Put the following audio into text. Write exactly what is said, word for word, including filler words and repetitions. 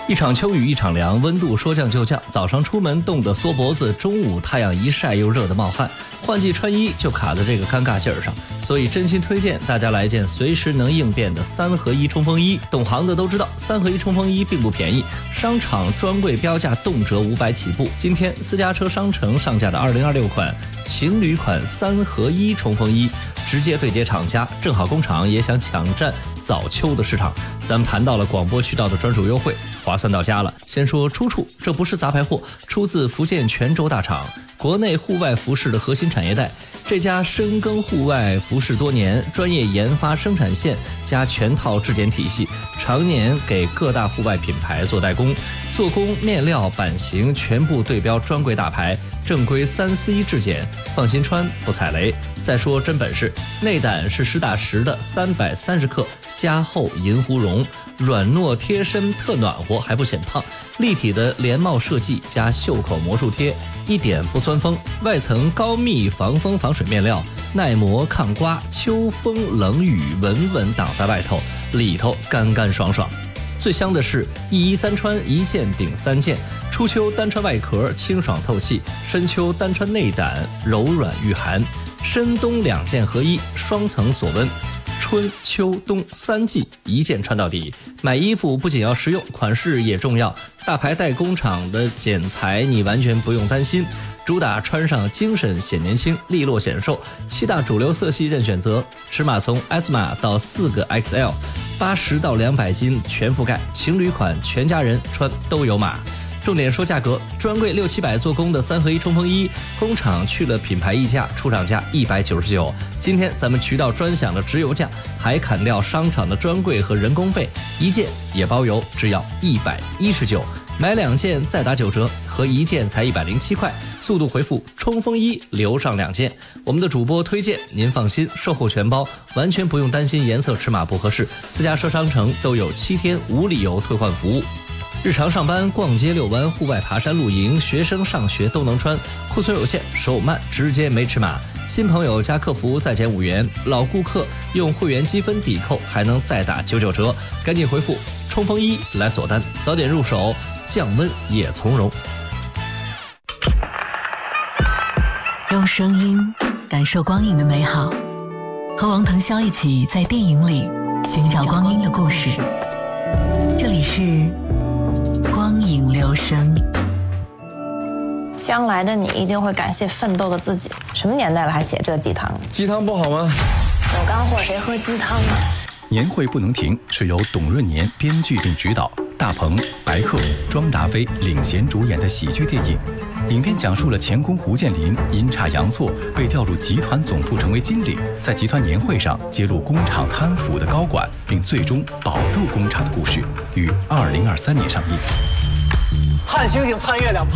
一场秋雨一场凉，温度说降就降。早上出门冻得缩脖子，中午太阳一晒又热得冒汗，换季穿衣就卡在这个尴尬劲儿上。所以真心推荐大家来件随时能应变的三合一冲锋衣。懂行的都知道，三合一冲锋衣并不便宜，商场专柜标价动辄五百起步。今天私家车商城上架的二零二六款情侣款三合一冲锋衣，直接对接厂家，正好工厂也想抢占早秋的市场。咱们谈到了广播渠道的专属优惠，划算到家了。先说出处，这不是杂牌货，出自福建泉州大厂，国内户外服饰的核心产业带。这家深耕户外服饰多年，专业研发生产线加全套质检体系，常年给各大户外品牌做代工，做工、面料、版型全部对标专柜大牌，正规三 C 质检，放心穿不踩雷。再说真本事，内胆是实打实的三百三十克加厚银狐绒，软糯贴身特暖和还不显胖，立体的连帽设计加袖口魔术贴，一点不钻风。外层高密防风防水面料，耐磨抗刮，秋风冷雨稳稳挡在外头，里头干干爽爽。最香的是一衣三穿，一件顶三件，初秋单穿外壳清爽透气，深秋单穿内胆柔软御寒，深冬两件合一，双层锁温，春秋冬三季一件穿到底。买衣服不仅要实用，款式也重要，大牌代工厂的剪裁你完全不用担心，主打穿上精神显年轻，利落显瘦。七大主流色系任选择，尺码从 S 码到四个 X L， 八十到两百斤全覆盖，情侣款全家人穿都有码。重点说价格，专柜六七百做工的三合一冲锋衣，工厂去了品牌溢价，出厂价一百九十九。今天咱们渠道专享的直邮价，还砍掉商场的专柜和人工费，一件也包邮，只要一百一十九。买两件再打九折，合一件才一百零七块。速度回复冲锋衣留上两件。我们的主播推荐，您放心，售后全包，完全不用担心颜色尺码不合适。私家车商城都有七天无理由退换服务。日常上班、逛街、遛弯、户外爬山、露营，学生上学都能穿。库存有限，手慢，直接没尺码。新朋友加客服再减五元，老顾客用会员积分抵扣还能再打九九折。赶紧回复冲锋衣来锁单，早点入手，降温也从容。 用声音感受光影的美好，和王腾霄一起在电影里寻找光阴的故事。这里是光影留声。 将来的你一定会感谢奋斗的自己。什么年代了还写这鸡汤？ 鸡汤不好吗？ 有干货谁喝鸡汤啊？ 年会不能停是由董润年编剧并执导，大鹏、白客、庄达菲领衔主演的喜剧电影。影片讲述了钳工胡建林阴差阳错被调入集团总部成为经理，在集团年会上揭露工厂贪腐的高管，并最终保住工厂的故事，于二零二三年上映。 盼星星盼月亮。